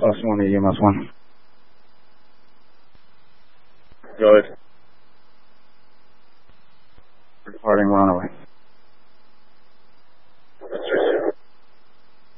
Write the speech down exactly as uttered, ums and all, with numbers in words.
plus one to E M S one. Go ahead. Departing, we're on our way.